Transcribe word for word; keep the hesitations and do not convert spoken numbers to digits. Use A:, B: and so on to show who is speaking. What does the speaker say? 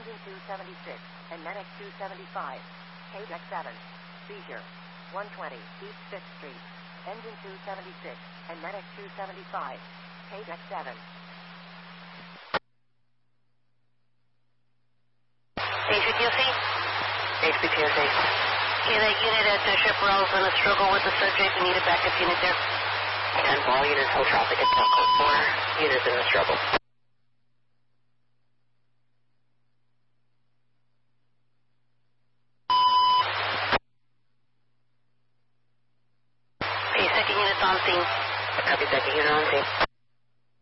A: Engine two seventy-six and medic two seventy-five. K D E C seven. Seizure. one twenty East fifth Street. Engine two seventy-six and medic two seventy-five. K D E C seven.
B: H P T O C?
C: H P T O C.
B: Okay, that unit at uh, Chaparral is in a struggle with the subject. We need a backup unit there.
C: ten four, all units hold traffic at ten four. Units in the struggle.
B: Okay, second unit's on scene.
C: Copy, second unit on scene.